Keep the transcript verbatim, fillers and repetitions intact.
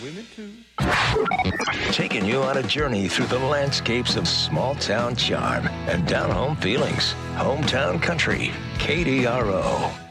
women too. Taking you on a journey through the landscapes of small-town charm and down-home feelings. Hometown Country, K D R O.